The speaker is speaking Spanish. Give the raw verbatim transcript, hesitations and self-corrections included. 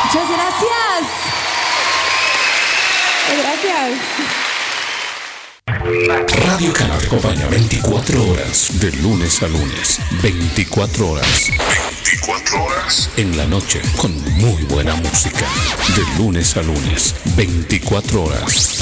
Muchas gracias. Gracias. Radio Canal te acompaña veinticuatro horas, de lunes a lunes. veinticuatro horas. veinticuatro horas. En la noche, con muy buena música. De lunes a lunes, veinticuatro horas.